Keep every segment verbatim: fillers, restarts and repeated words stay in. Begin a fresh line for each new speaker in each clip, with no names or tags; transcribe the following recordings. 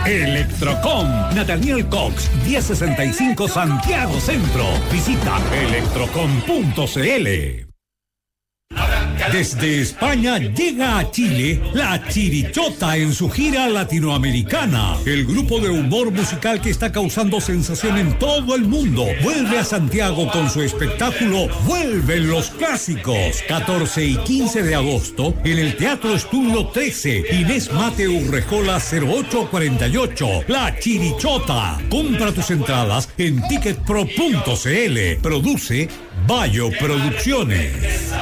Electrocom, Nathaniel Cox, diez sesenta y cinco Santiago Centro. Visita electrocom punto cl. Desde España llega a Chile La Chirichota en su gira latinoamericana. El grupo de humor musical que está causando sensación en todo el mundo vuelve a Santiago con su espectáculo Vuelven los Clásicos. catorce y quince de agosto en el Teatro Estudio trece, Inés Mate Urrejola cero ocho cuarenta y ocho. La Chirichota. Compra tus entradas en ticket pro punto cl. Produce Bayo Producciones.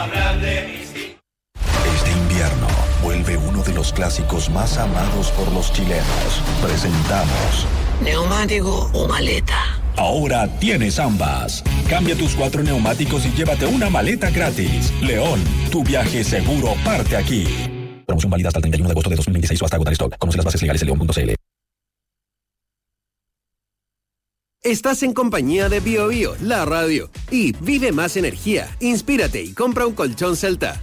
Este invierno vuelve uno de los clásicos más amados por los chilenos. Presentamos
¿neumático o maleta?
Ahora tienes ambas. Cambia tus cuatro neumáticos y llévate una maleta gratis. León, tu viaje seguro parte aquí. Promoción válida hasta el treinta y uno de agosto de dos mil veintiséis o hasta agotar stock. Conoce las bases legales en león punto cl.
Estás en compañía de Bio Bio, la radio. Y vive más energía, inspírate y compra un colchón Celta.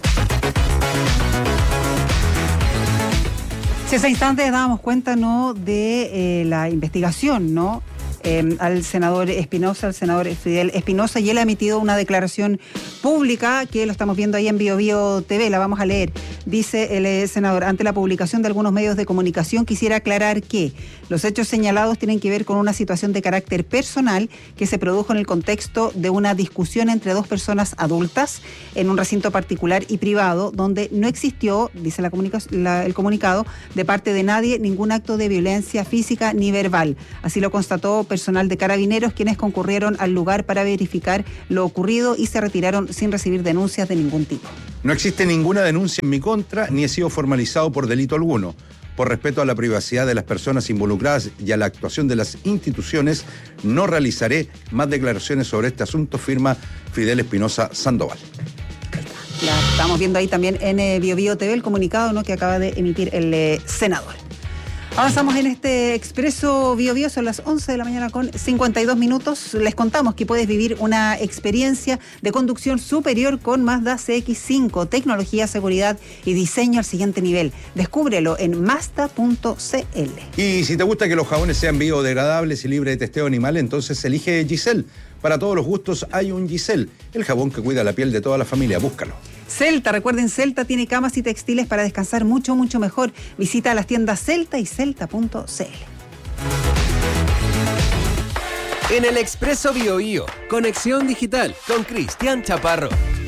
Si hace instantes dábamos cuenta, ¿no?, de eh, la investigación, ¿no?, Eh, al senador Espinosa, al senador Fidel Espinosa, y él ha emitido una declaración pública que lo estamos viendo ahí en Bio Bio T V, la vamos a leer. Dice el eh, senador: ante la publicación de algunos medios de comunicación, quisiera aclarar que los hechos señalados tienen que ver con una situación de carácter personal que se produjo en el contexto de una discusión entre dos personas adultas en un recinto particular y privado, donde no existió, dice la comunica- la, el comunicado, de parte de nadie ningún acto de violencia física ni verbal. Así lo constató personal de Carabineros, quienes concurrieron al lugar para verificar lo ocurrido y se retiraron sin recibir denuncias de ningún tipo.
No existe ninguna denuncia en mi contra, ni he sido formalizado por delito alguno. Por respeto a la privacidad de las personas involucradas y a la actuación de las instituciones, no realizaré más declaraciones sobre este asunto, firma Fidel Espinosa Sandoval.
La estamos viendo ahí también en eh, Bio Bio T V, el comunicado, ¿no?, que acaba de emitir el eh, senador. Avanzamos en este Expreso Bio Bio, son las once de la mañana con cincuenta y dos minutos. Les contamos que puedes vivir una experiencia de conducción superior con Mazda C X cinco, tecnología, seguridad y diseño al siguiente nivel. Descúbrelo en mazda punto cl.
Y si te gusta que los jabones sean biodegradables y libres de testeo animal, entonces elige Giselle. Para todos los gustos hay un Giselle, el jabón que cuida la piel de toda la familia. Búscalo.
Celta, recuerden, Celta tiene camas y textiles para descansar mucho, mucho mejor. Visita las tiendas Celta y celta punto cl.
En el Expreso Bio Bio, conexión digital con Cristian Chaparro.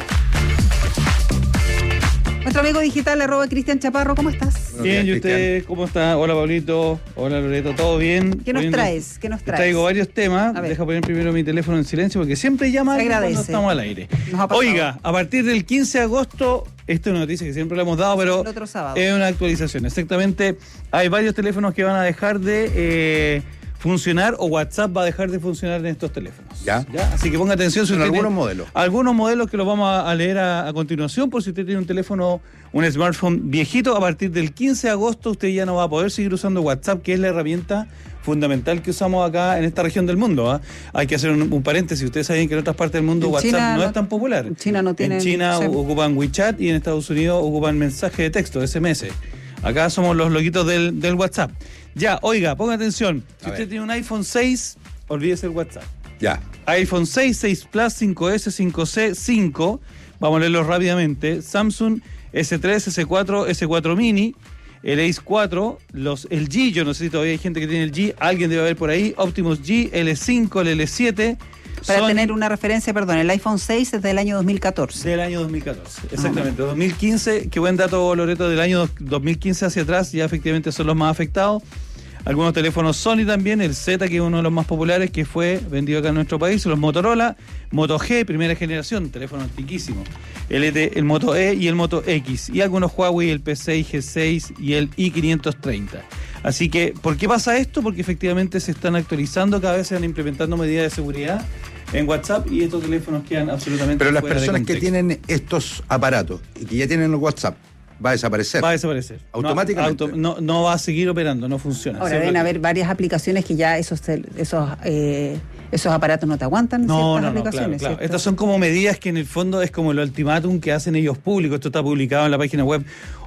Nuestro amigo digital, arroba Cristian Chaparro, ¿cómo estás?
Bien, ¿y usted cómo está? Hola, Pablito. Hola, Loreto, ¿todo bien?
¿Qué nos
Poniendo,
traes? ¿Qué nos traes?
Traigo varios temas. Deja poner primero mi teléfono en silencio porque siempre llama cuando estamos al aire. Oiga, a partir del quince de agosto, esta es una noticia que siempre le hemos dado, pero
el otro sábado.
Es una actualización. Exactamente, hay varios teléfonos que van a dejar de eh, funcionar, o WhatsApp va a dejar de funcionar en estos teléfonos.
¿Ya?
¿Ya? Así que ponga atención. Si
en
usted
algunos
tiene,
modelos.
Algunos modelos que los vamos a, a leer a, a continuación, por si usted tiene un teléfono, un smartphone viejito, a partir del quince de agosto usted ya no va a poder seguir usando WhatsApp, que es la herramienta fundamental que usamos acá en esta región del mundo. ¿eh? Hay que hacer un, un paréntesis. Ustedes saben que en otras partes del mundo
en
WhatsApp
China
no,
no
es tan popular.
En China no tienen.
En China
sí.
ocupan WeChat y en Estados Unidos ocupan mensaje de texto, S M S. Acá somos los loquitos del, del WhatsApp. Ya, oiga, ponga atención. Si
a
usted
ver.
tiene un iPhone seis, olvídese el WhatsApp.
Ya.
iPhone seis, seis Plus, cinco ese, cinco ce, cinco. Vamos a leerlos rápidamente. Samsung ese tres, ese cuatro, ese cuatro Mini, el Ace cuatro, los, el G, yo no sé si todavía hay gente que tiene el G, alguien debe haber por ahí, Optimus G, L cinco, el L siete.
Para
Son
tener una referencia, perdón, el iPhone seis es del año dos mil catorce.
Del año dos mil catorce, exactamente. Ah. dos mil quince, qué buen dato, Loreto, del año dos mil quince hacia atrás, ya efectivamente son los más afectados. Algunos teléfonos Sony también, el Z, que es uno de los más populares, que fue vendido acá en nuestro país, los Motorola, Moto G, primera generación, teléfono antiquísimo, el, E T, el Moto E y el Moto X, y algunos Huawei, el P seis, G seis y el i quinientos treinta. Así que, ¿por qué pasa esto? Porque efectivamente se están actualizando, cada vez se van implementando medidas de seguridad en WhatsApp y estos teléfonos quedan absolutamente
Pero las
fuera de
personas que
contexto.
tienen estos aparatos y que ya tienen el WhatsApp, va a desaparecer.
Va a desaparecer.
Automáticamente.
No, auto, no, no va a seguir operando, no funciona.
Ahora deben haber varias aplicaciones que ya esos esos eh, esos aparatos no te aguantan.
No,
ciertas
no, no,
aplicaciones,
claro, claro.
¿cierto?
Estas son como medidas que en el fondo es como el ultimátum que hacen ellos públicos. Esto está publicado en la página web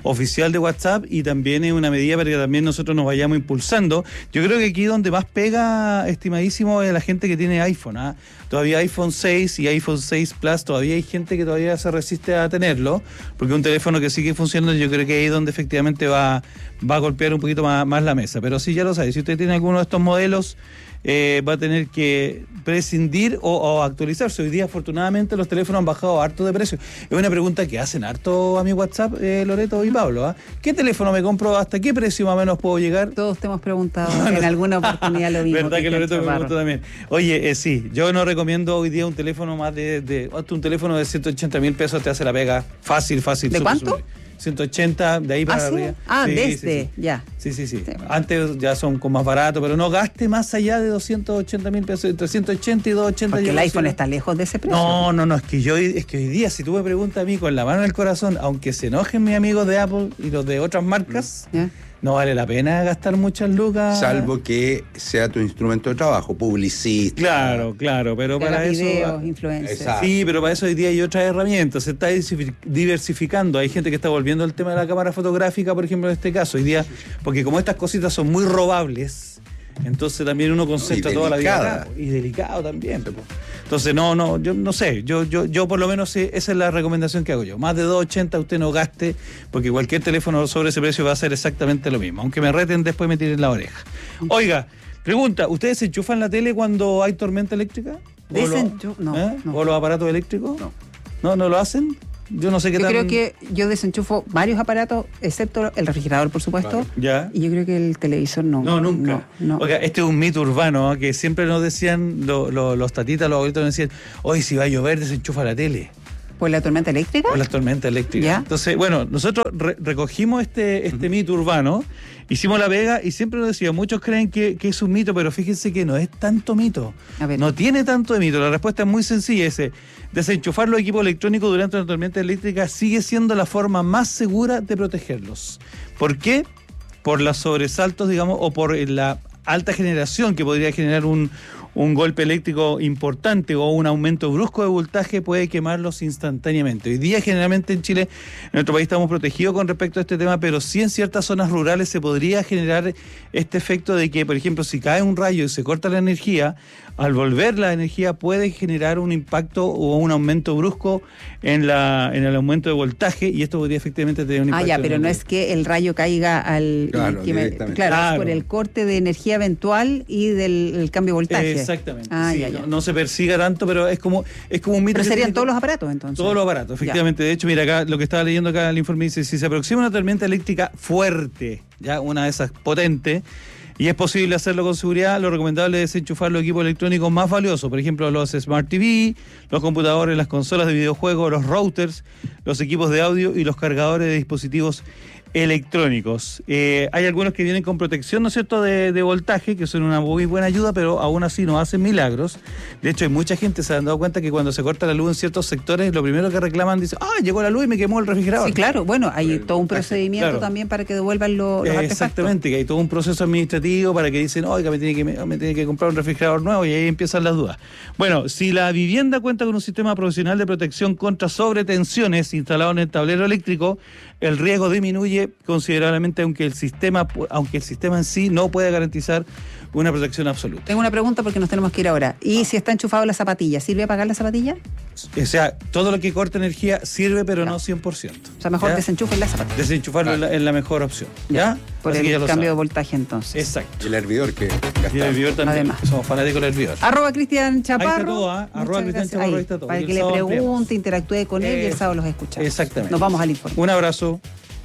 oficial de WhatsApp y también es una medida para que también nosotros nos vayamos impulsando. Yo creo que aquí donde más pega, estimadísimo, es la gente que tiene iPhone. ¿eh? Todavía iPhone seis y iPhone seis Plus, todavía hay gente que todavía se resiste a tenerlo, porque un teléfono que sigue funcionando, yo creo que ahí es donde efectivamente va, va a golpear un poquito más, más la mesa. Pero sí, ya lo sabe, si usted tiene alguno de estos modelos, eh, va a tener que prescindir o, o actualizarse. Hoy día, afortunadamente, los teléfonos han bajado harto de precio. Es una pregunta que hacen harto a mi WhatsApp, eh, Loreto y Pablo. ¿eh? ¿Qué teléfono me compro? ¿Hasta qué precio más o menos puedo llegar?
Todos te hemos preguntado en alguna oportunidad lo mismo.
¿Verdad que Loreto me preguntó también? Oye, eh, sí, yo no recomiendo hoy día un teléfono más de... de un teléfono de ciento ochenta mil pesos te hace la pega fácil, fácil.
¿De
super,
cuánto?
Super. ciento ochenta, de ahí para
¿Ah, sí?
arriba.
Ah,
sí,
desde,
sí, sí.
ya.
Sí, sí, sí,
sí.
Antes ya son con más barato, pero no gaste más allá de doscientos ochenta mil pesos, entre ciento ochenta y doscientos ochenta.
Porque el iPhone
no.
está lejos de ese precio.
No, no, no, es que yo es que hoy día, si tú me preguntas a mí con la mano en el corazón, aunque se enojen mis amigos de Apple y los de otras marcas,
¿Ya?
no vale la pena gastar muchas lucas.
Salvo que sea tu instrumento de trabajo, publicista.
Claro, claro, pero
Que
para
hagas
eso...
videos, influencers.
Exacto.
Sí, pero para eso hoy día hay otras herramientas, se está diversificando. Hay gente que está volviendo al tema de la cámara fotográfica, por ejemplo, en este caso, hoy día, porque como estas cositas son muy robables, entonces también uno concentra
Y
toda la vida
delicada.
acá, y delicado también. po. Entonces, no, no, yo no sé, yo, yo, yo por lo menos eh, esa es la recomendación que hago yo. Más de doscientos ochenta usted no gaste, porque cualquier teléfono sobre ese precio va a ser exactamente lo mismo. Aunque me reten, después me tiren la oreja. Oiga, pregunta, ¿ustedes se enchufan la tele cuando hay tormenta eléctrica? ¿O lo-
Desenchu- no,
¿eh?
no.
¿O los aparatos eléctricos?
No.
¿No, no lo hacen? Yo no sé qué
Yo
tan...
creo que yo desenchufo varios aparatos, excepto el refrigerador, por supuesto.
Claro.
Ya.
Y yo creo que el televisor no.
No, nunca.
No, no.
Oiga, este es un mito urbano, ¿eh? Que siempre nos decían, lo- lo- los tatitas, los abuelitos nos decían, hoy si va a llover, desenchufa la tele.
¿Por la tormenta eléctrica?
Por las tormentas eléctricas.
Ya.
Entonces, bueno, nosotros re- recogimos este, este mito urbano, hicimos la pega y siempre nos decía, muchos creen que, que es un mito, pero fíjense que no es tanto mito.
A ver.
No tiene tanto de mito. La respuesta es muy sencilla, ese desenchufar los equipos electrónicos durante una tormenta eléctrica sigue siendo la forma más segura de protegerlos. ¿Por qué? Por los sobresaltos, digamos, o por la alta generación que podría generar un, un golpe eléctrico importante o un aumento brusco de voltaje puede quemarlos instantáneamente. Hoy día generalmente en Chile, en nuestro país estamos protegidos con respecto a este tema, pero sí en ciertas zonas rurales se podría generar este efecto de que, por ejemplo, si cae un rayo y se corta la energía, al volver la energía puede generar un impacto o un aumento brusco en la en el aumento de voltaje y esto podría efectivamente tener un
Ah,
impacto.
ya, pero
en
no
el-
es que el rayo caiga al...
Claro,
que me-
directamente.
claro,
Claro.
es por el corte de energía eventual y del el cambio de voltaje.
Exactamente.
Ah,
sí,
ya, ya.
No, no se persiga tanto, pero es como es como un mito.
Pero
que
serían
tiene-
todos los aparatos, entonces.
Todos los aparatos, efectivamente. De hecho, mira, acá lo que estaba leyendo acá en el informe dice, si se aproxima una tormenta eléctrica fuerte, ya una de esas potentes, y es posible hacerlo con seguridad, lo recomendable es enchufar los equipos electrónicos más valiosos, por ejemplo, los Smart T V, los computadores, las consolas de videojuegos, los routers, los equipos de audio y los cargadores de dispositivos electrónicos. Eh, hay algunos que vienen con protección, ¿no es cierto?, de, de voltaje, que son una muy buena ayuda, pero aún así no hacen milagros. De hecho, hay mucha gente se han dado cuenta que cuando se corta la luz en ciertos sectores, lo primero que reclaman dice, ah, llegó la luz y me quemó el refrigerador.
Sí, claro. Bueno, hay
el
todo un
voltaje,
procedimiento
claro.
también para que devuelvan lo- los
Eh,
artefactos.
Exactamente, que hay todo un proceso administrativo para que dicen, oiga, me tiene que, me, me tiene que comprar un refrigerador nuevo y ahí empiezan las dudas. Bueno, si la vivienda cuenta con un sistema profesional de protección contra sobretensiones instalado en el tablero eléctrico, el riesgo disminuye considerablemente, aunque el sistema, aunque el sistema en sí no puede garantizar una protección absoluta.
Tengo una pregunta porque nos tenemos que ir ahora. ¿Y si está enchufado la zapatilla, sirve apagar la zapatilla?
O sea, todo lo que corta energía sirve, pero
Ya.
no cien por ciento.
O sea, mejor
¿Ya?
desenchufen la zapatilla.
Desenchufarlo es la, es la mejor opción. ¿Ya?
Por
Así que ya
el
lo
cambio de
saben.
voltaje, entonces.
Exacto.
Y el hervidor que
Y el
gastamos.
hervidor también,
Además.
que somos fanáticos del hervidor.
Arroba Cristian Chaparro.
Ahí está todo, ¿ah? Arroba
Muchas
Cristian
gracias.
Chaparro,
Ahí,
ahí está todo.
Para
Y
que
el
le
sábado ampliamos.
pregunte, interactúe con él y el
Eh,
sábado los escuchamos.
Exactamente.
Nos vamos al informe.
Un abrazo.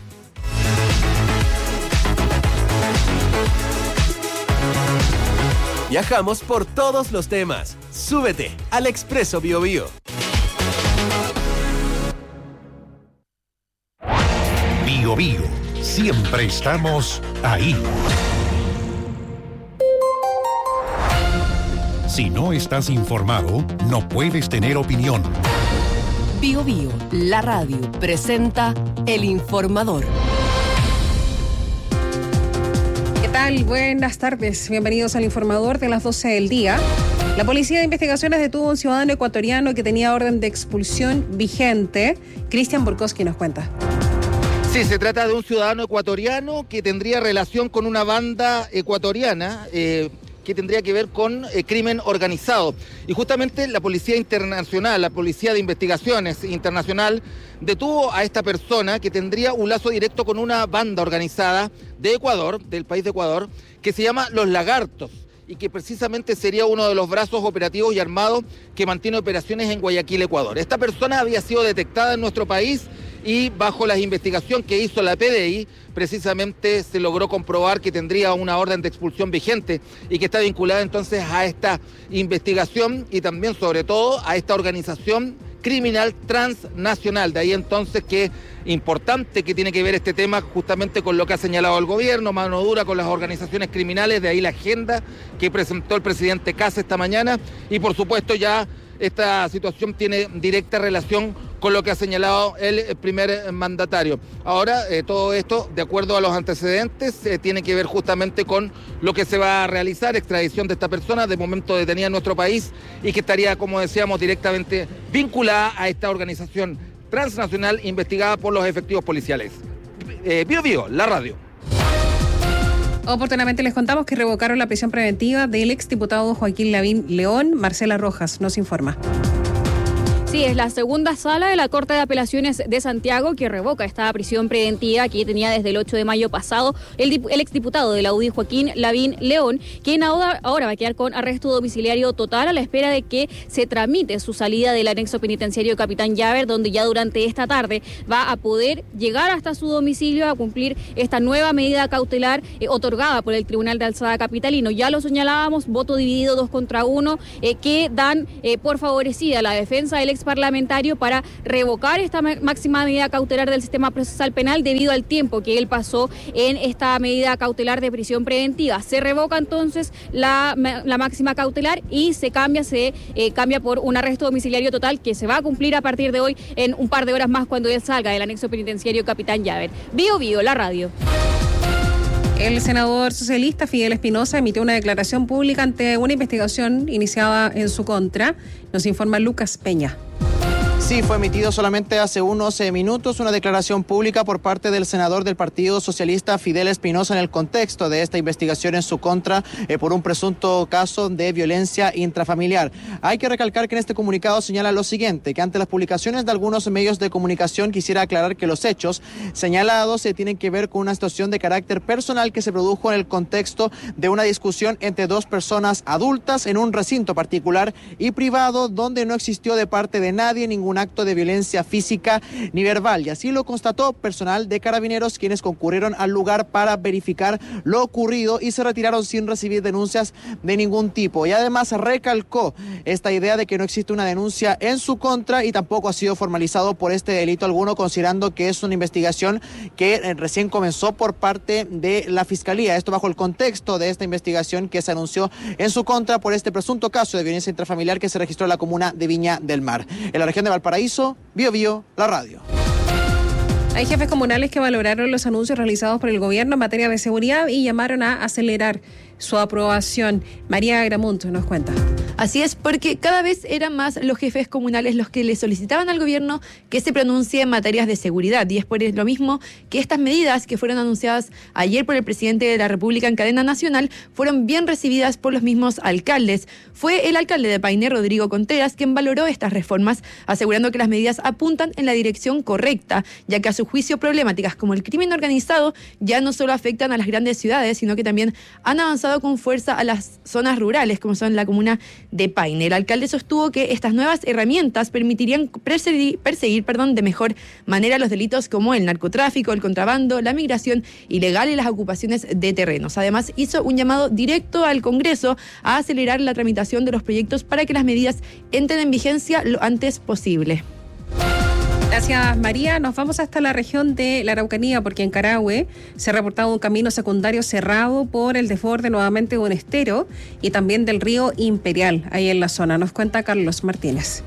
Viajamos por todos los temas. Súbete al Expreso Bio Bio.
Bio Bio, siempre estamos ahí. Si no estás informado, no puedes tener opinión.
Bio Bio, la radio, presenta El Informador.
¿Qué tal? Buenas tardes. Bienvenidos al Informador de las doce del día. La Policía de Investigaciones detuvo a un ciudadano ecuatoriano que tenía orden de expulsión vigente. Cristian Burkowski nos cuenta.
Sí, se trata de un ciudadano ecuatoriano que tendría relación con una banda ecuatoriana eh, que tendría que ver con eh, crimen organizado. Y justamente la Policía Internacional, la Policía de Investigaciones Internacional, detuvo a esta persona que tendría un lazo directo con una banda organizada de Ecuador, del país de Ecuador, que se llama Los Lagartos, y que precisamente sería uno de los brazos operativos y armados que mantiene operaciones en Guayaquil, Ecuador. Esta persona había sido detectada en nuestro país y bajo la investigación que hizo la P D I, precisamente se logró comprobar que tendría una orden de expulsión vigente y que está vinculada entonces a esta investigación y también, sobre todo, a esta organización criminal transnacional. De ahí entonces que importante que tiene que ver este tema justamente con lo que ha señalado el gobierno, mano dura con las organizaciones criminales, de ahí la agenda que presentó el presidente Kast esta mañana y por supuesto ya esta situación tiene directa relación con lo que ha señalado el primer mandatario. Ahora, eh, todo esto, de acuerdo a los antecedentes, eh, tiene que ver justamente con lo que se va a realizar, extradición de esta persona, de momento detenida en nuestro país, y que estaría, como decíamos, directamente vinculada a esta organización transnacional investigada por los efectivos policiales. Eh, Bio Bio, la radio.
Oportunamente les contamos que revocaron la prisión preventiva del exdiputado Joaquín Lavín León. Marcela Rojas nos informa.
Sí, es la segunda sala de la Corte de Apelaciones de Santiago que revoca esta prisión preventiva que tenía desde el ocho de mayo pasado el, el exdiputado de la U D I, Joaquín Lavín León, quien ahora, ahora va a quedar con arresto domiciliario total a la espera de que se tramite su salida del anexo penitenciario Capitán Llaver, donde ya durante esta tarde va a poder llegar hasta su domicilio a cumplir esta nueva medida cautelar eh, otorgada por el Tribunal de Alzada Capitalino. Ya lo señalábamos, voto dividido dos contra uno, eh, que dan eh, por favorecida la defensa del ex parlamentario para revocar esta máxima medida cautelar del sistema procesal penal debido al tiempo que él pasó en esta medida cautelar de prisión preventiva. Se revoca entonces la, la máxima cautelar y se cambia, se eh, cambia por un arresto domiciliario total que se va a cumplir a partir de hoy en un par de horas más cuando él salga del anexo penitenciario Capitán Llaver. Bio Bio, la radio.
El senador socialista Fidel Espinosa emitió una declaración pública ante una investigación iniciada en su contra. Nos informa Lucas Peña.
Sí, fue emitido solamente hace unos eh, minutos una declaración pública por parte del senador del Partido Socialista Fidel Espinosa en el contexto de esta investigación en su contra eh, por un presunto caso de violencia intrafamiliar. Hay que recalcar que en este comunicado señala lo siguiente, que ante las publicaciones de algunos medios de comunicación quisiera aclarar que los hechos señalados se eh, tienen que ver con una situación de carácter personal que se produjo en el contexto de una discusión entre dos personas adultas en un recinto particular y privado donde no existió de parte de nadie ningún acto de violencia física ni verbal, y así lo constató personal de Carabineros, quienes concurrieron al lugar para verificar lo ocurrido y se retiraron sin recibir denuncias de ningún tipo. Y además recalcó esta idea de que no existe una denuncia en su contra y tampoco ha sido formalizado por este delito alguno, considerando que es una investigación que recién comenzó por parte de la Fiscalía. Esto bajo el contexto de esta investigación que se anunció en su contra por este presunto caso de violencia intrafamiliar que se registró en la comuna de Viña del Mar. En la región de Valparaíso, Bio Bio, la radio.
Hay jefes comunales que valoraron los anuncios realizados por el gobierno en materia de seguridad y llamaron a acelerar su aprobación. María Gramunt nos cuenta.
Así es, porque cada vez eran más los jefes comunales los que le solicitaban al gobierno que se pronuncie en materias de seguridad. Y es por lo mismo que estas medidas que fueron anunciadas ayer por el presidente de la República en cadena nacional fueron bien recibidas por los mismos alcaldes. Fue el alcalde de Paine, Rodrigo Contreras, quien valoró estas reformas, asegurando que las medidas apuntan en la dirección correcta, ya que a su juicio problemáticas como el crimen organizado ya no solo afectan a las grandes ciudades, sino que también han avanzado con fuerza a las zonas rurales, como son la comuna de Paine. El alcalde sostuvo que estas nuevas herramientas permitirían perseguir, perseguir perdón, de mejor manera los delitos como el narcotráfico, el contrabando, la migración ilegal y las ocupaciones de terrenos. Además, hizo un llamado directo al Congreso a acelerar la tramitación de los proyectos para que las medidas entren en vigencia lo antes posible.
Gracias, María. Nos vamos hasta la región de la Araucanía, porque en Carahue se ha reportado un camino secundario cerrado por el desborde nuevamente de un estero y también del río Imperial, ahí en la zona. Nos cuenta Carlos Martínez.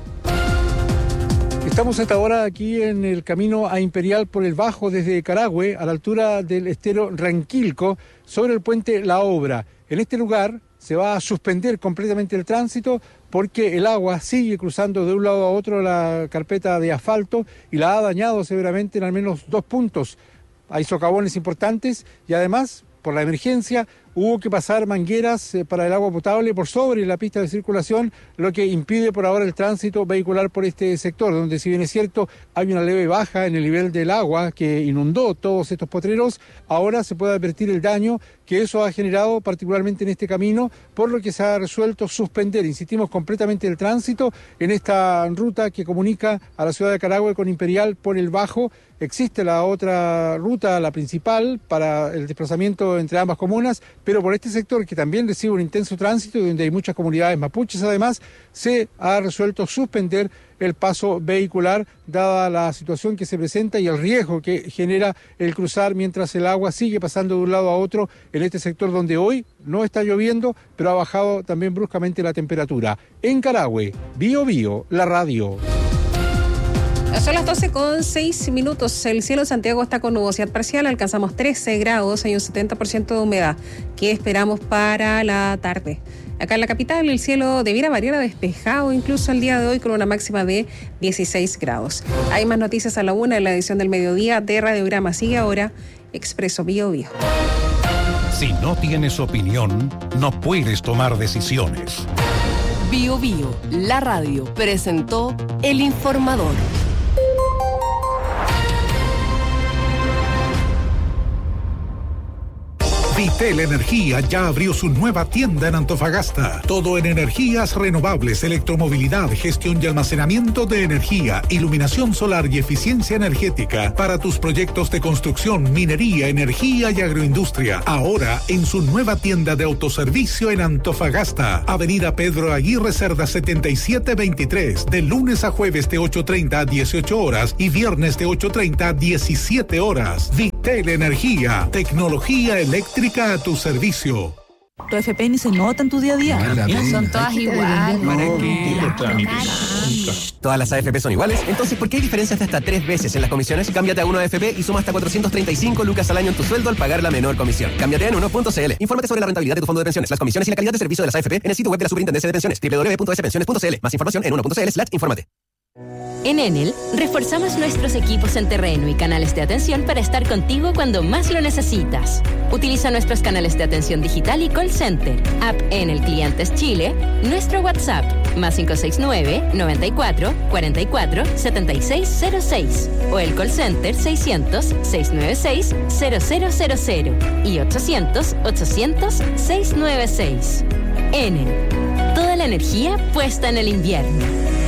Estamos hasta ahora aquí en el camino a Imperial por el Bajo desde Carahue, a la altura del estero Ranquilco, sobre el puente La Obra. En este lugar se va a suspender completamente el tránsito porque el agua sigue cruzando de un lado a otro la carpeta de asfalto y la ha dañado severamente en al menos dos puntos hay socavones importantes y además, por la emergencia, hubo que pasar mangueras eh, para el agua potable por sobre la pista de circulación, lo que impide por ahora el tránsito vehicular por este sector, donde si bien es cierto hay una leve baja en el nivel del agua que inundó todos estos potreros, ahora se puede advertir el daño que eso ha generado particularmente en este camino, por lo que se ha resuelto suspender, insistimos, completamente el tránsito en esta ruta que comunica a la ciudad de Carahue con Imperial por el Bajo. Existe la otra ruta, la principal, para el desplazamiento entre ambas comunas, pero por este sector que también recibe un intenso tránsito y donde hay muchas comunidades mapuches además, se ha resuelto suspender el paso vehicular dada la situación que se presenta y el riesgo que genera el cruzar mientras el agua sigue pasando de un lado a otro en este sector donde hoy no está lloviendo, pero ha bajado también bruscamente la temperatura. En Carahue, Bio Bio, la radio.
Son las doce con seis minutos. El cielo de Santiago está con nubosidad parcial. Alcanzamos trece grados. Hay un setenta por ciento de humedad. ¿Qué esperamos para la tarde? Acá en la capital el cielo debiera variar a despejado incluso el día de hoy con una máxima de dieciséis grados. Hay más noticias a la una en la edición del mediodía de Radiograma. Sigue ahora Expreso Bio Bio.
Si no tienes opinión, no puedes tomar decisiones.
Bio Bio, la radio, presentó El Informador.
Vitel Energía ya abrió su nueva tienda en Antofagasta. Todo en energías renovables, electromovilidad, gestión y almacenamiento de energía, iluminación solar y eficiencia energética para tus proyectos de construcción, minería, energía y agroindustria. Ahora en su nueva tienda de autoservicio en Antofagasta. Avenida Pedro Aguirre Cerda setenta y siete veintitrés. De lunes a jueves de ocho treinta a dieciocho horas y viernes de ocho treinta a diecisiete horas. Vitel Energía. Tecnología eléctrica a tu servicio.
Tu F P ni se nota en tu día a día.
No son todas iguales.
¿Todas las A F P son iguales? Entonces, ¿por qué hay diferencias de hasta tres veces en las comisiones? Cámbiate a Uno A F P y suma hasta cuatrocientos treinta y cinco lucas al año en tu sueldo al pagar la menor comisión. Cámbiate en uno punto c l. Infórmate sobre la rentabilidad de tu fondo de pensiones, las comisiones y la calidad de servicio de las A F P en el sitio web de la Superintendencia de Pensiones, doble u doble u doble u punto s pensiones punto c l. Más información en uno punto c l slash infórmate.
En Enel, reforzamos nuestros equipos en terreno y canales de atención para estar contigo cuando más lo necesitas. Utiliza nuestros canales de atención digital y call center, app Enel Clientes Chile, nuestro WhatsApp, más cinco seis nueve, noventa y cuatro, cuarenta y cuatro, setenta y seis cero seis, o el call center seiscientos, seiscientos noventa y seis, cero cero cero cero y ochocientos, ochocientos, seiscientos noventa y seis. Enel, toda la energía puesta en el invierno.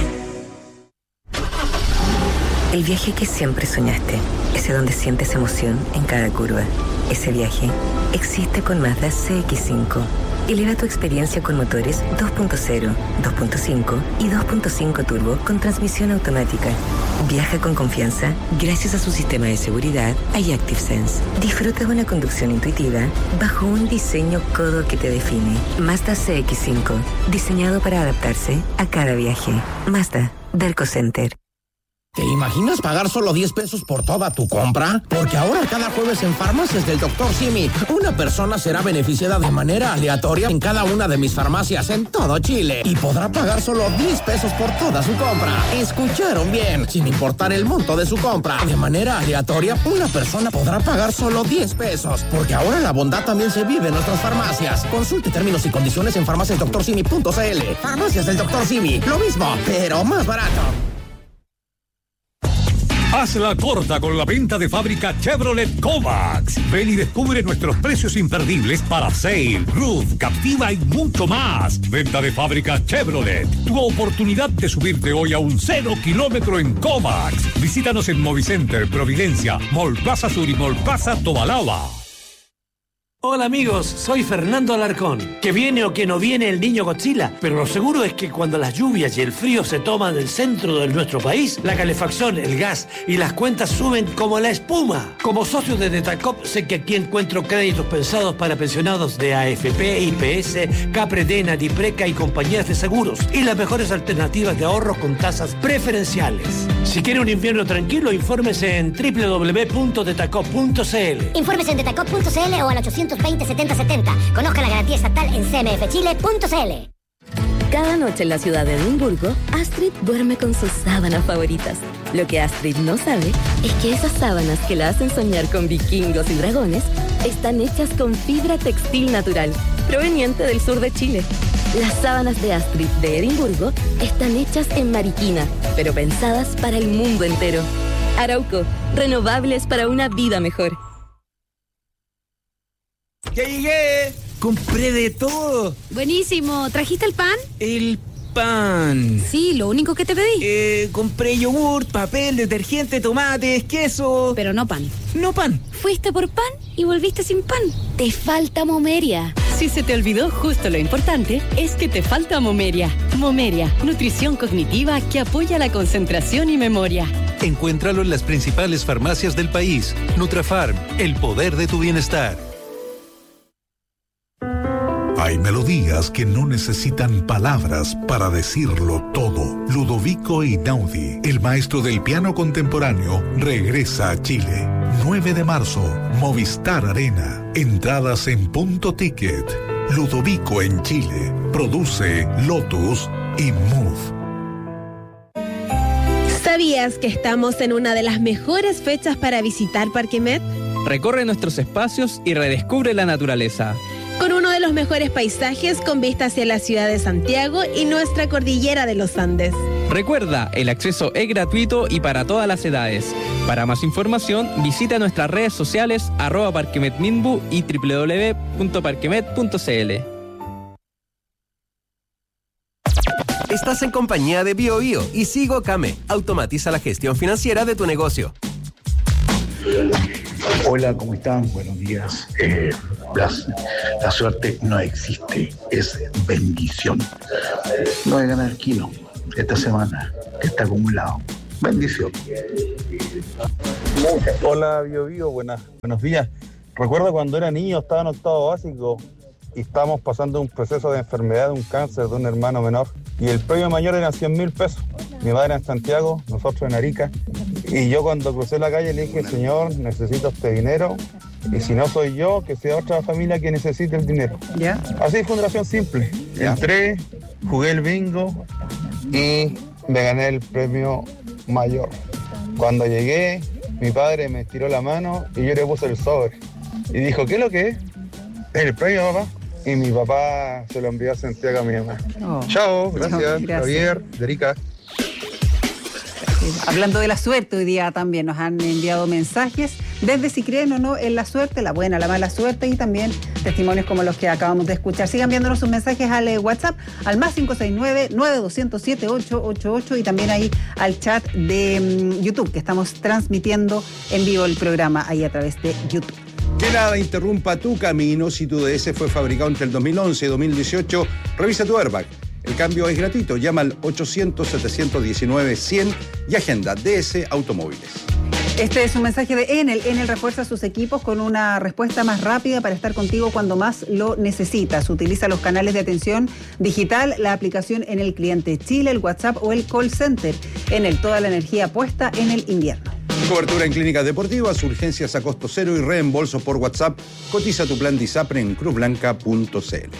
El viaje que siempre soñaste, ese donde sientes emoción en cada curva. Ese viaje existe con Mazda C X cinco. Eleva tu experiencia con motores dos punto cero, dos punto cinco y dos punto cinco turbo con transmisión automática. Viaja con confianza gracias a su sistema de seguridad iActive Sense. Disfruta de una conducción intuitiva bajo un diseño codo que te define. Mazda C X cinco, diseñado para adaptarse a cada viaje. Mazda, Derco Center.
¿Te imaginas pagar solo diez pesos por toda tu compra? Porque ahora cada jueves en Farmacias del doctor Simi, una persona será beneficiada de manera aleatoria en cada una de mis farmacias en todo Chile y podrá pagar solo diez pesos por toda su compra. ¿Escucharon bien? Sin importar el monto de su compra. De manera aleatoria, una persona podrá pagar solo diez pesos. Porque ahora la bondad también se vive en nuestras farmacias. Consulte términos y condiciones en farmacias doctor simi punto c l. Farmacias del doctor Simi. Lo mismo, pero más barato.
Hazla corta con la venta de fábrica Chevrolet Kovacs. Ven y descubre nuestros precios imperdibles para Sail, Roof, Captiva y mucho más. Venta de fábrica Chevrolet. Tu oportunidad de subirte hoy a un cero kilómetro en Kovacs. Visítanos en Movicenter, Providencia, Mall Plaza Sur y Mall Plaza Tobalaba.
Hola amigos, soy Fernando Alarcón. Que viene o que no viene el niño Godzilla, pero lo seguro es que cuando las lluvias y el frío se toman el centro de nuestro país, la calefacción, el gas y las cuentas suben como la espuma. Como socio de Detacop sé que aquí encuentro créditos pensados para pensionados de A F P, I P S, Capre, Natipreca y compañías de seguros y las mejores alternativas de ahorro con tasas preferenciales. Si quiere un invierno tranquilo, infórmese en doble u doble u doble u punto detacop punto c l.
Infórmese en detacop punto c l o al ochocientos veinte, setenta setenta. Conozca la garantía estatal en c m f chile punto c l.
Cada noche en la ciudad de Edimburgo, Astrid duerme con sus sábanas favoritas. Lo que Astrid no sabe es que esas sábanas que la hacen soñar con vikingos y dragones están hechas con fibra textil natural, proveniente del sur de Chile. Las sábanas de Astrid de Edimburgo están hechas en Mariquina, pero pensadas para el mundo entero. Arauco, renovables para una vida mejor.
¡Ya llegué! ¡Compré de todo!
Buenísimo. ¿Trajiste el pan?
El pan.
Sí, lo único que te pedí.
Eh, compré yogur, papel, detergente, tomates, queso.
Pero no pan.
No pan.
Fuiste por pan y volviste sin pan. Te falta Momeria.
Si se te olvidó justo lo importante, es que te falta Momeria. Momeria, nutrición cognitiva que apoya la concentración y memoria.
Encuéntralo en las principales farmacias del país. Nutrafarm, el poder de tu bienestar.
Hay melodías que no necesitan palabras para decirlo todo. Ludovico Einaudi, el maestro del piano contemporáneo, regresa a Chile. nueve de marzo, Movistar Arena. Entradas en punto ticket. Ludovico en Chile. Produce Lotus y Move.
¿Sabías que estamos en una de las mejores fechas para visitar Parque Met?
Recorre nuestros espacios y redescubre la naturaleza.
Con uno de los mejores paisajes con vista hacia la ciudad de Santiago y nuestra cordillera de los Andes.
Recuerda, el acceso es gratuito y para todas las edades. Para más información, visita nuestras redes sociales arroba parquemetminbu y doble u doble u doble u punto parquemet punto c l.
Estás en compañía de BioBio y Sigo Came. Automatiza la gestión financiera de tu negocio.
Hola, ¿cómo están? Buenos días. Eh, la, la suerte no existe, es bendición. No voy a ganar kilo esta semana, que está acumulado. Bendición.
Hola, Bio Bio, buenas, buenos días. Recuerdo cuando era niño, estaba en octavo básico y estábamos pasando un proceso de enfermedad, de un cáncer de un hermano menor. Y el premio mayor eran cien mil pesos. Mi madre en Santiago, nosotros en Arica. Y yo cuando crucé la calle le dije, señor, necesito este dinero. Y si no soy yo, que sea otra familia que necesite el dinero.
¿Ya?
Así fue una oración simple. ¿Ya? Entré, jugué el bingo y me gané el premio mayor. Cuando llegué, mi padre me estiró la mano y yo le puse el sobre. Y dijo, ¿qué es lo que es? El premio, papá. Y mi papá se lo envió a Santiago a mi mamá. Oh. Chao, gracias, gracias. Javier, Derica.
Hablando de la suerte, hoy día también nos han enviado mensajes desde si creen o no en la suerte, la buena, la mala suerte, y también testimonios como los que acabamos de escuchar. Sigan enviándonos sus mensajes al eh, WhatsApp, al más cinco seis nueve, nueve dos cero siete, ocho ocho ocho, y también ahí al chat de um, YouTube, que estamos transmitiendo en vivo el programa ahí a través de YouTube.
Que nada interrumpa tu camino. Si tu D S fue fabricado entre el dos mil once y dos mil dieciocho, revisa tu airbag. El cambio es gratuito. Llama al ochocientos, setecientos diecinueve, cien y agenda D S Automóviles.
Este es un mensaje de Enel. Enel refuerza sus equipos con una respuesta más rápida para estar contigo cuando más lo necesitas. Utiliza los canales de atención digital, la aplicación Enel Cliente Chile, el WhatsApp o el call center. Enel, toda la energía puesta en el invierno.
Cobertura en clínicas deportivas, urgencias a costo cero y reembolso por WhatsApp. Cotiza tu plan DISAPRE en cruz blanca punto c l.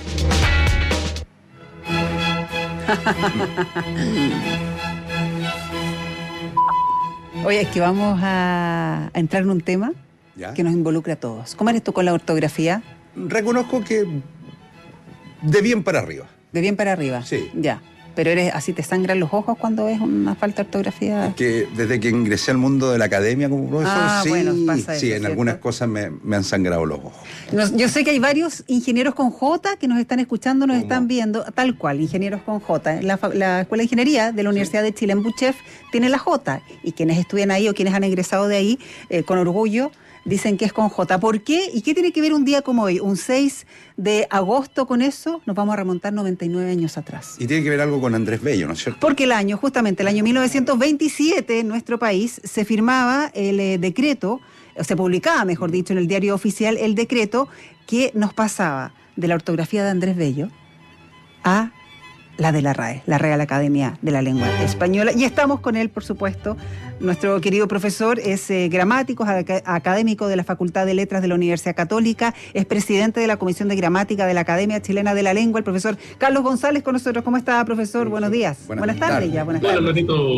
Oye, es que vamos a, a entrar en un tema ¿Ya? que nos involucra a todos. ¿Cómo eres tú con la ortografía?
Reconozco que de bien para arriba.
¿De bien para arriba?
Sí.
Ya. ¿Pero eres así, te sangran los ojos cuando ves una falta de ortografía?
Que desde que ingresé al mundo de la academia como profesor,
ah,
sí,
bueno, pasa eso,
sí, en
¿cierto?
algunas cosas me, me han sangrado los ojos.
Nos, yo sé que hay varios ingenieros con J que nos están escuchando, nos ¿Cómo? están viendo, tal cual, ingenieros con J. La, la Escuela de Ingeniería de la Universidad sí. de Chile en Buchef tiene la J, y quienes estudian ahí o quienes han egresado de ahí, eh, con orgullo, dicen que es con J. ¿Por qué? ¿Y qué tiene que ver un día como hoy, un seis de agosto, con eso? Nos vamos a remontar noventa y nueve años atrás.
Y tiene que ver algo con Andrés Bello, ¿no es cierto?
Porque el año, justamente el año mil novecientos veintisiete, en nuestro país, se firmaba el eh, decreto, o se publicaba, mejor dicho, en el diario oficial, el decreto que nos pasaba de la ortografía de Andrés Bello a la de la R A E, la Real Academia de la Lengua Española. Y estamos con él, por supuesto. Nuestro querido profesor es eh, gramático, ac- académico de la Facultad de Letras de la Universidad Católica, es presidente de la Comisión de Gramática de la Academia Chilena de la Lengua, el profesor Carlos González con nosotros. ¿Cómo está, profesor? Buenos días. Buenas, buenas tardes, tardes ya. Buenas tardes.
Hola, Ratito.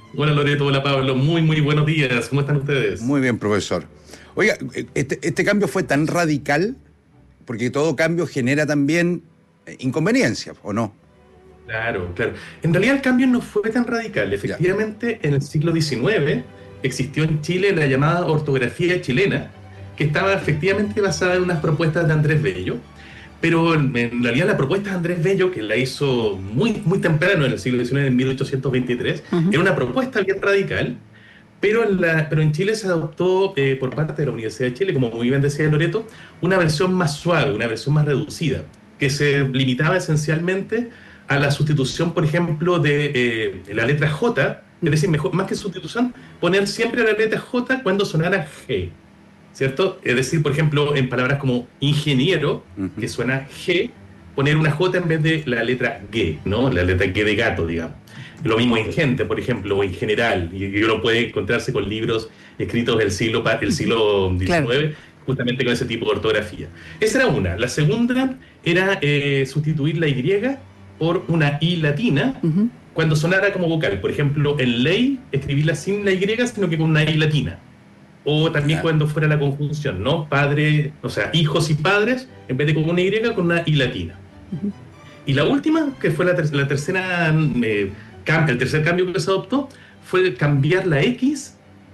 Hola Loreto, hola Pablo, muy muy buenos días, ¿cómo están ustedes?
Muy bien, profesor. Oiga, este, este cambio fue tan radical porque todo cambio genera también inconveniencias, ¿o no?
Claro, claro. En realidad el cambio no fue tan radical. Efectivamente, ya. En el siglo diecinueve existió en Chile la llamada ortografía chilena, que estaba efectivamente basada en unas propuestas de Andrés Bello, pero en, en realidad la propuesta de Andrés Bello, que la hizo muy, muy temprano en el siglo diecinueve, en mil ochocientos veintitrés, uh-huh. era una propuesta bien radical, pero en, la, pero en Chile se adoptó eh, por parte de la Universidad de Chile, como muy bien decía Loreto, una versión más suave, una versión más reducida, que se limitaba esencialmente a la sustitución, por ejemplo, de eh, la letra J, es decir, mejor, más que sustitución, poner siempre la letra J cuando sonara G, ¿cierto? Es decir, por ejemplo, en palabras como ingeniero, uh-huh. que suena G, poner una J en vez de la letra G, ¿no? La letra G de gato, digamos. Lo mismo en gente, por ejemplo, o en general, y uno puede encontrarse con libros escritos del siglo, del siglo diecinueve, claro. justamente con ese tipo de ortografía. Esa era una. La segunda era eh, sustituir la Y por una I latina, uh-huh. cuando sonara como vocal. Por ejemplo, en ley, escribirla sin la Y, sino que con una I latina. O también claro. cuando fuera la conjunción, ¿no? Padre, o sea, hijos y padres, en vez de con una Y, con una I latina. Uh-huh. Y la última, que fue la, ter- la tercera, eh, cam- el tercer cambio que se adoptó, fue cambiar la X,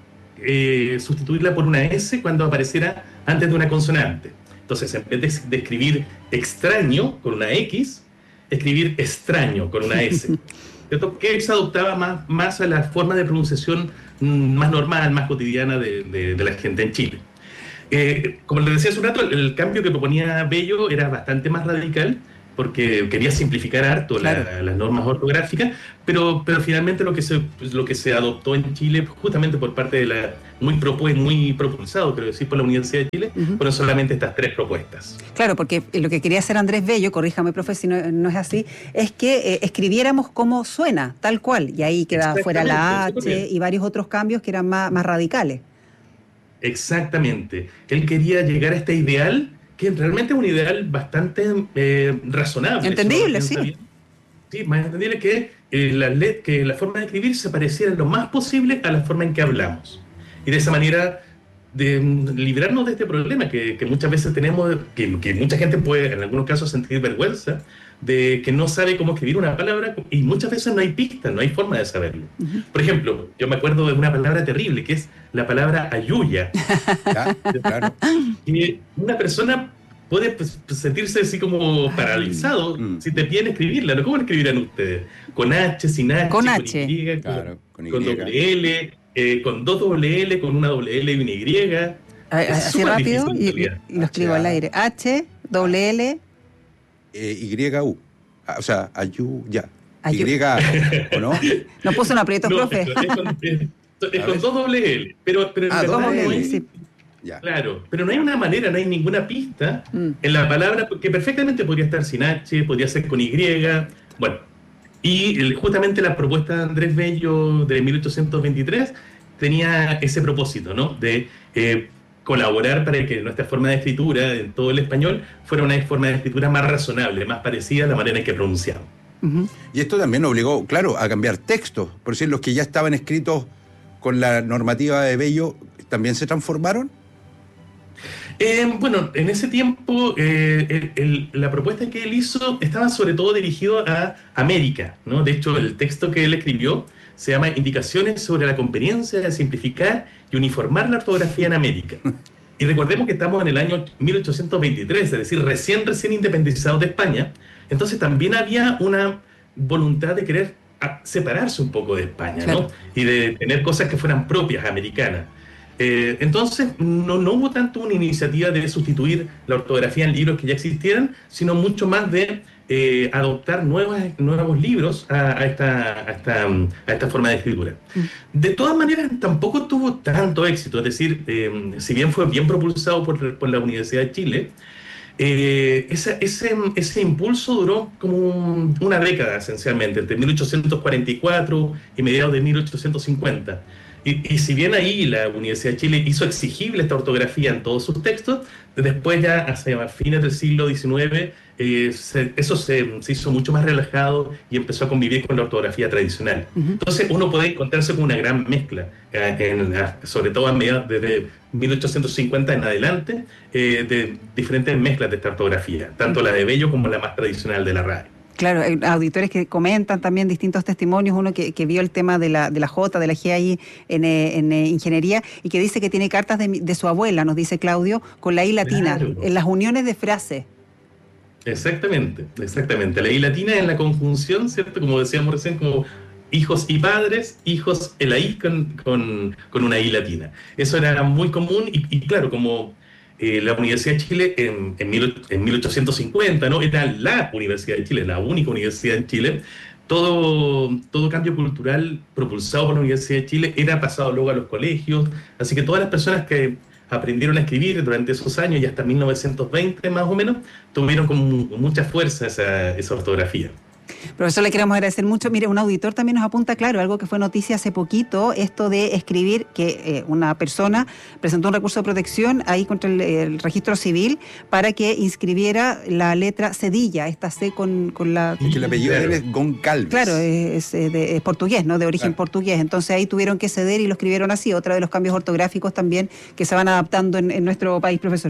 eh, sustituirla por una S cuando apareciera antes de una consonante. Entonces, en vez de, de escribir extraño con una X, escribir extraño con una S. ¿Cierto? Que se adoptaba más, más a la forma de pronunciación más normal, más cotidiana de, de, de la gente en Chile. Eh, como les decía hace un rato, el, el cambio que proponía Bello era bastante más radical, porque quería simplificar harto claro. la, las normas ortográficas, pero, pero finalmente lo que, se, pues, lo que se adoptó en Chile, justamente por parte de la, muy, propu- muy propulsado, creo decir, por la Universidad de Chile, uh-huh. fueron solamente estas tres propuestas.
Claro, porque lo que quería hacer Andrés Bello, corríjame, profe, si no, no es así, es que eh, escribiéramos como suena, tal cual, y ahí quedaba fuera la H y varios otros cambios que eran más, más radicales.
Exactamente. Él quería llegar a este ideal, que realmente es un ideal bastante eh, razonable.
Entendible, sí. Bien.
Sí, más entendible que, eh, la let, que la forma de escribir se pareciera lo más posible a la forma en que hablamos. Y de esa manera de um, librarnos de este problema que, que muchas veces tenemos, que, que mucha gente puede en algunos casos sentir vergüenza, de que no sabe cómo escribir una palabra y muchas veces no hay pista, no hay forma de saberlo. Uh-huh. Por ejemplo, yo me acuerdo de una palabra terrible que es la palabra ayuya. ¿Ya? Claro. Y una persona puede pues, sentirse así como paralizado mm. si te piden escribirla, ¿no? ¿Cómo la escribirán ustedes? ¿Con H, sin H?
Con,
con
H.
Y,
claro,
con, con doble L, eh, con dos doble L, con una doble L y una Y.
A, así rápido y, y lo escribo H, al aire. H, doble L...
Eh, Y U, o sea, ayu, ya.
Ayu.
Y, ¿o no?
No puso un aprieto,
no,
profe.
Es con, es, es con dos doble L, pero, pero
ah,
no
L,
hay,
sí. Ya.
Claro, pero no hay una manera, no hay ninguna pista mm. en la palabra que perfectamente podría estar sin H, podría ser con Y, bueno, y el, justamente la propuesta de Andrés Bello de mil ochocientos veintitrés tenía ese propósito, ¿no? De eh, colaborar para que nuestra forma de escritura en todo el español fuera una forma de escritura más razonable, más parecida a la manera en que pronunciamos.
Uh-huh. Y esto también obligó, claro, a cambiar textos, por decir, los que ya estaban escritos con la normativa de Bello, ¿también se transformaron?
Eh, bueno, en ese tiempo eh, el, el, la propuesta que él hizo estaba sobre todo dirigido a América, ¿no? De hecho, el texto que él escribió se llama Indicaciones sobre la conveniencia de simplificar y uniformar la ortografía en América. Y recordemos que estamos en el año mil ochocientos veintitrés, es decir, recién, recién independizados de España. Entonces también había una voluntad de querer separarse un poco de España, claro. ¿no? Y de tener cosas que fueran propias, americanas. Eh, entonces no, no hubo tanto una iniciativa de sustituir la ortografía en libros que ya existieran, sino mucho más de eh, adoptar nuevas, nuevos libros a, a, esta, a, esta, a esta forma de escritura. De todas maneras, tampoco tuvo tanto éxito, es decir, eh, si bien fue bien propulsado por, por la Universidad de Chile, eh, ese, ese, ese impulso duró como un, una década esencialmente, entre mil ochocientos cuarenta y cuatro y mediados de mil ochocientos cincuenta. Y, y si bien ahí la Universidad de Chile hizo exigible esta ortografía en todos sus textos, después ya hacia fines del siglo diecinueve eh, se, eso se, se hizo mucho más relajado y empezó a convivir con la ortografía tradicional. Uh-huh. Entonces uno puede encontrarse con una gran mezcla, eh, en, sobre todo a mediados desde mil ochocientos cincuenta en adelante, eh, de diferentes mezclas de esta ortografía, tanto la de Bello como la más tradicional de la RAE.
Claro, hay auditores que comentan también distintos testimonios, uno que, que vio el tema de la, de la J, de la G ahí en, en, en ingeniería, y que dice que tiene cartas de, de su abuela, nos dice Claudio, con la I latina, claro, en las uniones de frases.
Exactamente, exactamente. La I latina en la conjunción, ¿cierto? Como decíamos recién, como hijos y padres, hijos, el I con, con, con una I latina. Eso era muy común y, y claro, como... Eh, la Universidad de Chile en, en, mil, en mil ochocientos cincuenta, ¿no? Era la Universidad de Chile, la única universidad en Chile. Todo, todo cambio cultural propulsado por la Universidad de Chile era pasado luego a los colegios. Así que todas las personas que aprendieron a escribir durante esos años y hasta mil novecientos veinte más o menos, tuvieron con mucha fuerza esa, esa ortografía.
Profesor, le queremos agradecer mucho. Mire, un auditor también nos apunta, claro, algo que fue noticia hace poquito, esto de escribir que eh, una persona presentó un recurso de protección ahí contra el, el registro civil para que inscribiera la letra Cedilla, esta C con, con la...
Y que el apellido de él es Goncalves.
Claro, es, es, de, es portugués, ¿no? De origen claro. portugués. Entonces ahí tuvieron que ceder y lo escribieron así. Otra de los cambios ortográficos también que se van adaptando en, en nuestro país, profesor.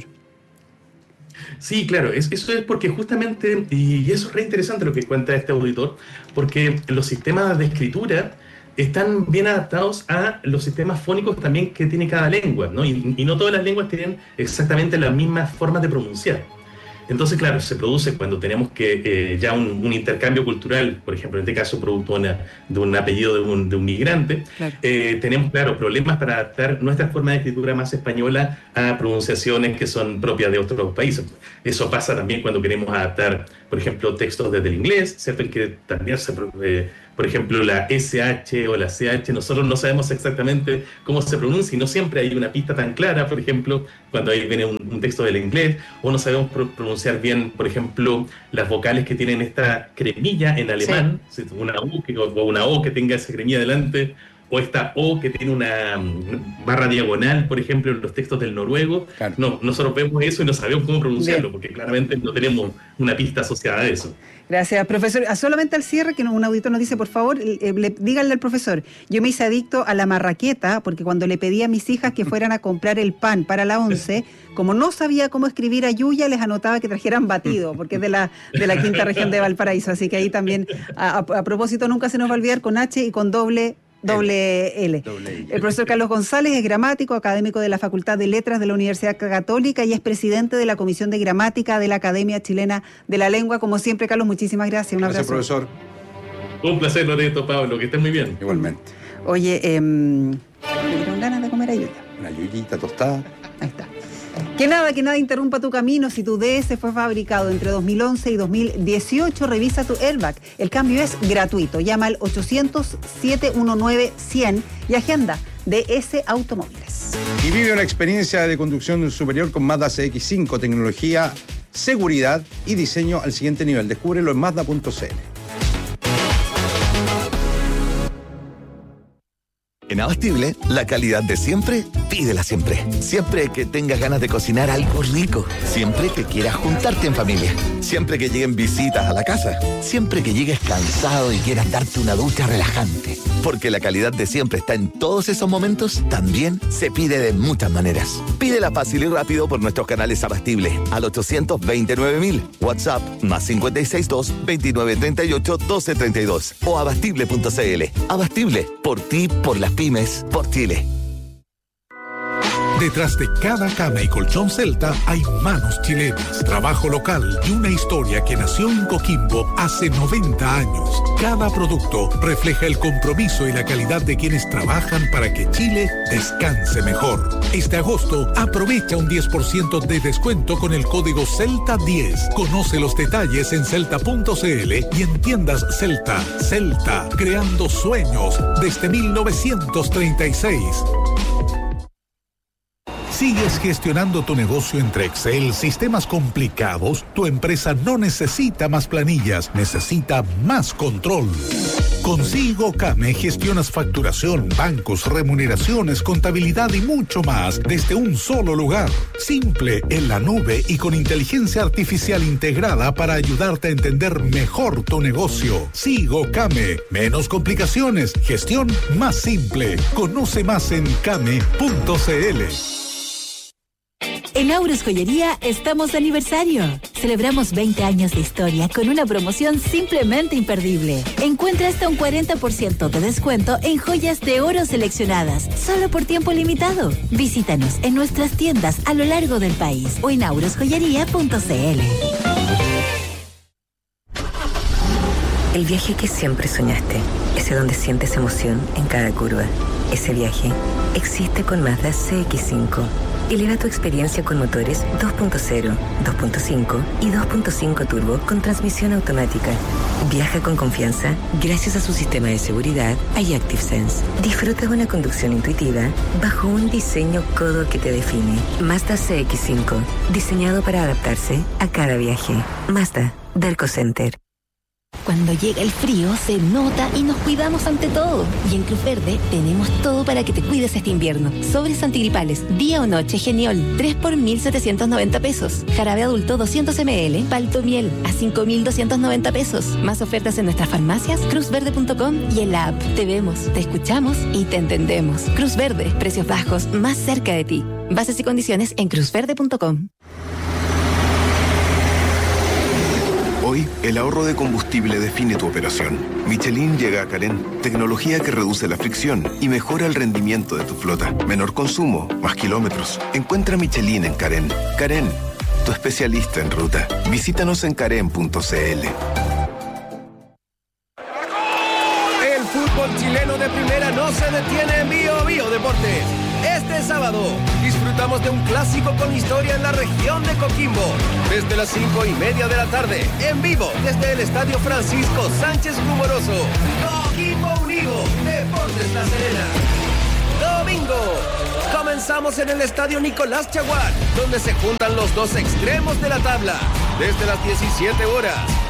Sí, claro, es, eso es porque justamente, y eso es re interesante lo que cuenta este auditor, porque los sistemas de escritura están bien adaptados a los sistemas fónicos también que tiene cada lengua, ¿no? Y, y no todas las lenguas tienen exactamente las mismas formas de pronunciar. Entonces, claro, se produce cuando tenemos que eh, ya un, un intercambio cultural, por ejemplo, en este caso producto una, de un apellido de un, de un migrante, claro. eh, tenemos, claro, problemas para adaptar nuestra forma de escritura más española a pronunciaciones que son propias de otros países. Eso pasa también cuando queremos adaptar, por ejemplo, textos desde el inglés, ¿cierto? En que también se... Eh, por ejemplo, la ese hache o la ce hache, nosotros no sabemos exactamente cómo se pronuncia y no siempre hay una pista tan clara, por ejemplo, cuando ahí viene un, un texto del inglés, o no sabemos pro- pronunciar bien, por ejemplo, las vocales que tienen esta cremilla en alemán, sí. una U que, o una O que tenga esa cremilla delante, o esta O que tiene una barra diagonal, por ejemplo, en los textos del noruego. Claro. No, nosotros vemos eso y no sabemos cómo pronunciarlo, bien. Porque claramente no tenemos una pista asociada a eso.
Gracias, profesor. Solamente al cierre, que un auditor nos dice, por favor, eh, le, díganle al profesor, yo me hice adicto a la marraqueta, porque cuando le pedí a mis hijas que fueran a comprar el pan para la once, como no sabía cómo escribir Ayuya, les anotaba que trajeran batido, porque es de la, de la quinta región de Valparaíso. Así que ahí también, a, a, a propósito, nunca se nos va a olvidar con H y con doble Doble L. Doble El profesor Carlos González es gramático, académico de la Facultad de Letras de la Universidad Católica y es presidente de la Comisión de Gramática de la Academia Chilena de la Lengua. Como siempre, Carlos, muchísimas gracias. Un
gracias,
abrazo.
Profesor.
Un placer, Loreto, Pablo, que estén muy bien.
Igualmente.
Oye, eh, me dieron ganas de comer ayuda.
Una yuyita tostada.
Ahí está. Que nada, que nada interrumpa tu camino. Si tu D S fue fabricado entre dos mil once y dos mil dieciocho, revisa tu airbag. El cambio es gratuito. Llama al ochocientos, siete uno nueve, cien y agenda D S Automóviles.
Y vive una experiencia de conducción superior con Mazda C X cinco, tecnología, seguridad y diseño al siguiente nivel. Descúbrelo en mazda punto c l.
En Abastible, la calidad de siempre, pídela siempre. Siempre que tengas ganas de cocinar algo rico. Siempre que quieras juntarte en familia. Siempre que lleguen visitas a la casa. Siempre que llegues cansado y quieras darte una ducha relajante. Porque la calidad de siempre está en todos esos momentos, también se pide de muchas maneras. Pídela fácil y rápido por nuestros canales Abastible al ochocientos veintinueve mil. WhatsApp más cinco seis dos, veintinueve treinta y ocho, doce treinta y dos o abastible punto c l. Abastible, por ti, por las pymes, por Chile.
Detrás de cada cama y colchón Celta hay manos chilenas, trabajo local y una historia que nació en Coquimbo hace noventa años. Cada producto refleja el compromiso y la calidad de quienes trabajan para que Chile descanse mejor. Este agosto aprovecha un diez por ciento de descuento con el código Celta diez. Conoce los detalles en celta punto c l y en tiendas Celta. Celta, creando sueños desde mil novecientos treinta y seis. ¿Sigues gestionando tu negocio entre Excel, sistemas complicados? Tu empresa no necesita más planillas, necesita más control. Con SigoCame gestionas facturación, bancos, remuneraciones, contabilidad y mucho más desde un solo lugar. Simple, en la nube y con inteligencia artificial integrada para ayudarte a entender mejor tu negocio. SigoCame. Menos complicaciones, gestión más simple. Conoce más en came punto cl.
En Auros Joyería estamos de aniversario. Celebramos veinte años de historia con una promoción simplemente imperdible. Encuentra hasta un cuarenta por ciento de descuento en joyas de oro seleccionadas, solo por tiempo limitado. Visítanos en nuestras tiendas a lo largo del país o en auros joyería punto cl.
El viaje que siempre soñaste, ese donde sientes emoción en cada curva. Ese viaje existe con Mazda C X cinco. Eleva tu experiencia con motores dos punto cero, dos punto cinco y dos punto cinco turbo con transmisión automática. Viaja con confianza gracias a su sistema de seguridad iActive Sense. Disfruta de una conducción intuitiva bajo un diseño codo que te define. Mazda C X cinco, diseñado para adaptarse a cada viaje. Mazda, Derco Center.
Cuando llega el frío, se nota y nos cuidamos ante todo. Y en Cruz Verde tenemos todo para que te cuides este invierno. Sobres antigripales, día o noche Geniol, tres por mil setecientos noventa pesos. Jarabe adulto doscientos mililitros, Palto Miel, a cinco mil doscientos noventa pesos. Más ofertas en nuestras farmacias, cruz verde punto com y en la app. Te vemos, te escuchamos y te entendemos. Cruz Verde, precios bajos, más cerca de ti. Bases y condiciones en cruz verde punto com.
Hoy, el ahorro de combustible define tu operación. Michelin llega a Carén, tecnología que reduce la fricción y mejora el rendimiento de tu flota. Menor consumo, más kilómetros. Encuentra Michelin en Carén. Carén, tu especialista en ruta. Visítanos en carén punto cl.
El fútbol chileno de primera no se detiene en Bio Bio Deportes. Este sábado disfrutamos de un clásico con historia en la región de Coquimbo. Desde las cinco y media de la tarde, en vivo desde el Estadio Francisco Sánchez Rumoroso. Coquimbo Unido, Deportes La Serena. Domingo, comenzamos en el Estadio Nicolás Chaguán, donde se juntan los dos extremos de la tabla. Desde las diecisiete horas,